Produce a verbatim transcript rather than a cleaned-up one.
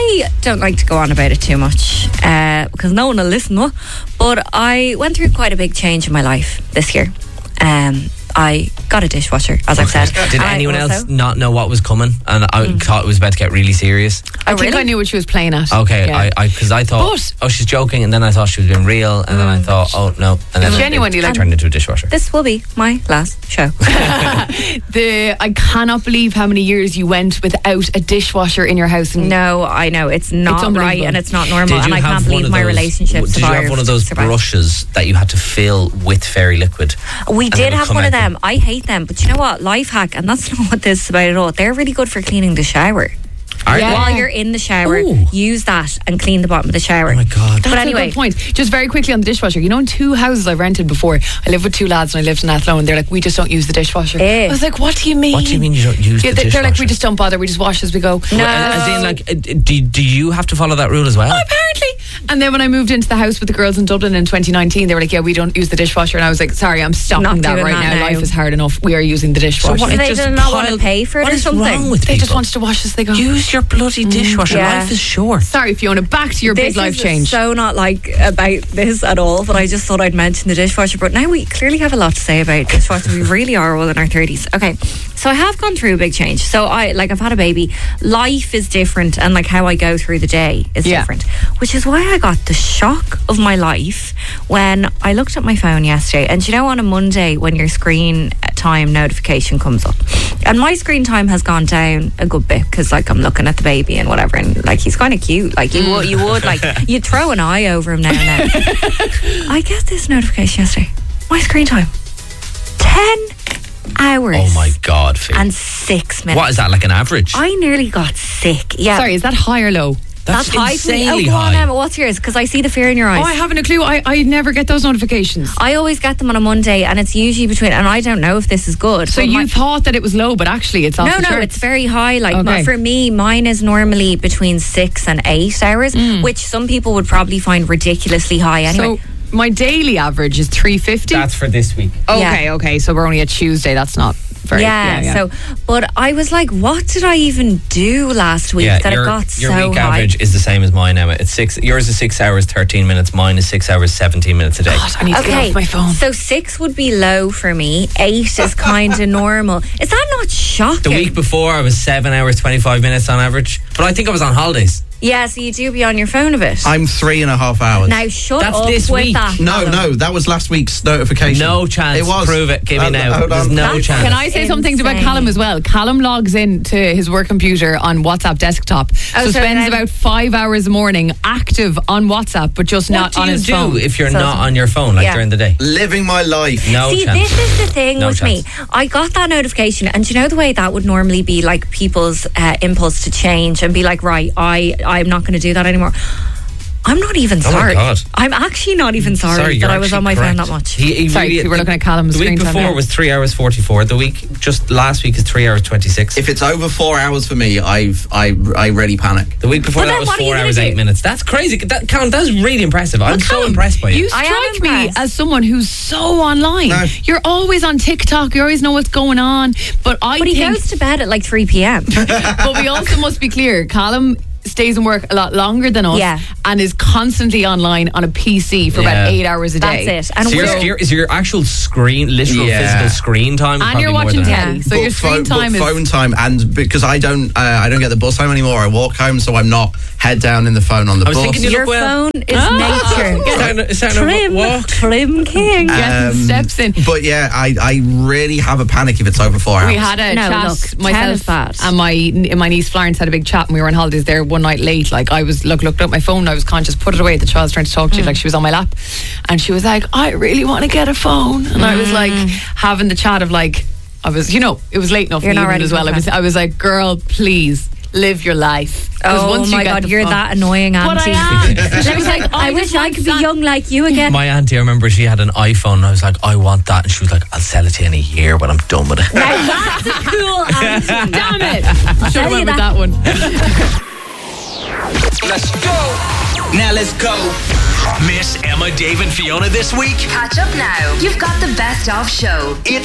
I don't like to go on about it too much uh, because no one will listen. No? But I went through quite a big change in my life this year. Um, I got a dishwasher, as I've said. Did I anyone also, else not know what was coming? And I mm. thought it was about to get really serious. I oh, think really? I knew what she was playing at. Okay, yeah. I I because I thought, but, oh, she's joking, and then I thought she was being real, and mm. then I thought, oh no, and then genuinely it, it like turned into a dishwasher. This will be my last show. the I cannot believe how many years you went without a dishwasher in your house. And no, I know it's not it's right, and it's not normal, and I can't believe my those, relationship Did survived. you have one of those survived. brushes that you had to fill with fairy liquid? We did have one of them. them. I hate them, but you know what? Life hack, and that's not what this is about at all. They're really good for cleaning the shower. Are yeah. While you're in the shower, Ooh. use that and clean the bottom of the shower. Oh my God. That's but anyway, a good point. Just very quickly on the dishwasher. You know, in two houses I've rented before, I lived with two lads and I lived in Athlone, and they're like, we just don't use the dishwasher. Eh. I was like, what do you mean? What do you mean you don't use yeah, the they're, dishwasher? they're like, we just don't bother, we just wash as we go. No. Well, as in, like, uh, do, do you have to follow that rule as well? Oh, apparently. And then when I moved into the house with the girls in Dublin in twenty nineteen, they were like, yeah, we don't use the dishwasher. And I was like, sorry, I'm stopping Not that doing right that now. now. Life is hard enough. We are using the dishwasher. what, It they just do not want to piled- pay for it what or is something? wrong with They people? just want to wash as they go. Use your bloody dishwasher. Yeah. Life is short. Sorry, Fiona, back to your This big life is change. so not like about this at all, but I just thought I'd mention the dishwasher. But now we clearly have a lot to say about dishwasher. We really are all in our thirties. Okay, so I have gone through a big change. So I like I've had a baby. Life is different, and like how I go through the day is Yeah. different. Which is why I got the shock of my life when I looked at my phone yesterday. And you know, on a Monday when your screen time notification comes up, and my screen time has gone down a good bit because like I'm looking at the baby and whatever, and like he's kind of cute. Like you would, you would like you'd throw an eye over him now and then. I get this notification yesterday. My screen time, ten hours. Oh my God, Fee. And six minutes. What is that, like an average? I nearly got sick. Yeah. Sorry, is that high or low? That's, high for me. insanely Oh, go on, high. Emma. What's yours? Because I see the fear in your eyes. Oh, I haven't a clue. I, I never get those notifications. I always get them on a Monday, and it's usually between. And I don't know if this is good. So but you my- thought that it was low, but actually it's off No, the no, charts. it's very high. Like Okay. my- for me, mine is normally between six and eight hours, which some people would probably find ridiculously high. Anyway, So my daily average is three fifty. That's for this week. Okay, Yeah. okay. So we're only at Tuesday. That's not very. yeah, yeah. So, but I was like, what did I even do last week Yeah, that your, it got your so week high? average is the same as mine, Emma. It's six. Yours is six hours thirteen minutes. Mine is six hours seventeen minutes a day. God, I need to get Okay, off my phone. so six would be low for me. Eight is kind of normal. Is that not shocking? The week before, I was seven hours twenty five minutes on average. But I think I was on holidays. Yeah, so you do be on your phone a bit. I'm three and a half hours. Now shut That's up this with week. that. no, Adam. no, that was last week's notification. No chance. It was. Prove it. Give me Hold- now. hold There's on. no That's- chance. Can I say something about insane. Callum as well? Callum logs in to his work computer on WhatsApp desktop. Oh, so so spends then- about five hours a morning active on WhatsApp, but just What not do on you his do phone. if you're So- not on your phone, like Yeah. during the day? Living my life. No See, chance. this is the thing No with chance. me. I got that notification, and you know the way that would normally be like people's uh, impulse to change and be like, right, I, I'm not going to do that anymore. I'm not even Oh my sorry. God. I'm actually not even sorry, Sorry, that you're I was actually on my phone correct. that much. He, he Sorry, really, we were looking at Callum's The week screen time before there. was three hours forty-four. The week just last week is three hours twenty-six. If it's over four hours for me, I've I I really panic. The week before Well, that then was what are you four gonna hours do? eight minutes. That's crazy. That count. That's really impressive. I'm so Callum, impressed by you. You I am strike me impressed. as someone who's so online. No. You're always on TikTok. You always know what's going on. But I But he think, goes to bed at like three p.m. but we also must be clear. Callum stays in work a lot longer than us, Yeah. and is constantly online on a P C for Yeah. about eight hours a day. That's it. And So your, we're, scare- is your actual screen, literal Yeah. physical screen time? And probably you're more watching than that. telly, so But your screen phone, but time is. phone time, and because I don't uh, I don't get the bus home anymore. I walk home, so I'm not head down in the phone on the I was bus. thinking you your look well. phone is Ah. nature. Sound- it sounded Trim, walk. trim king. Getting Um, steps in. But yeah, I, I really have a panic if it's over four hours. We had a No, chat, look, ten myself is bad. and my my niece Florence had a big chat, and we were on holidays there one night late. Like I was look looked up my phone, and I was conscious, put it away. The child's trying to talk to you, like she was on my lap, and she was like, "I really want to get a phone," and I was like having the chat of like, I was, you know, it was late enough You're in the not evening ready as for well. I that. was, I was like, "Girl, please live your life." 'Cause Oh once you my get God, the you're phone- that annoying auntie. But I am. She was like, I I wish just I want could be that- young like you again. My auntie, I remember she had an iPhone, and I was like, I want that. And she was like, I'll sell it to you in a year when I'm done with it. Now that's a cool auntie. Damn it! Should Tell have you went with that. that one. Let's go. Now let's go. Miss Emma, Dave and Fiona this week? Catch up now. You've got the best of show. It's